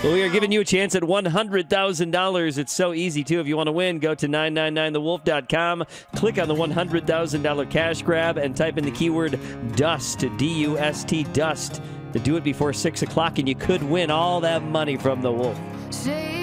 Well, we are giving you a chance at $100,000. It's so easy, too. If you want to win, go to 999thewolf.com, click on the $100,000 cash grab, and type in the keyword DUST, D-U-S-T, DUST, to do it before 6 o'clock, and you could win all that money from the Wolf.